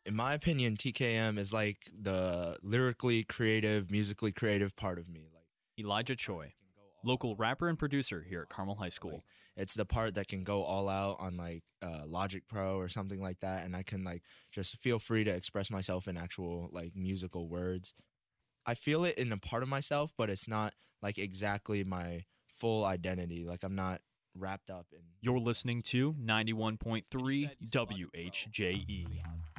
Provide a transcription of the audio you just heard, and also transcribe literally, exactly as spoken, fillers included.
In my opinion, T K M is like the lyrically creative, musically creative part of me. Like Elijah Choi, local rapper and producer here at Carmel High School. Like, it's the part that can go all out on like uh, Logic Pro or something like that, and I can like just feel free to express myself in actual like musical words. I feel it in a part of myself, but it's not like exactly my full identity. Like I'm not wrapped up in. You're listening to ninety-one point three W H J E.